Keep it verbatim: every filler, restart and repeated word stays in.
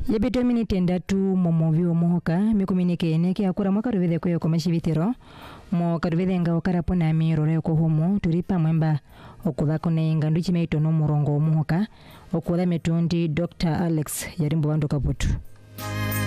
Yebito miniti ndatu momovi omuhoka mikuminike neke akura mwaka ruvithe kwe komashivitiro mo karuvithe nga okarapo na mirore ko homo turi pamwemba okuva kone ngandu chimeito no murongo omuhoka okuva metundi Doctor Alex Yarimbo Bandu Kaputu.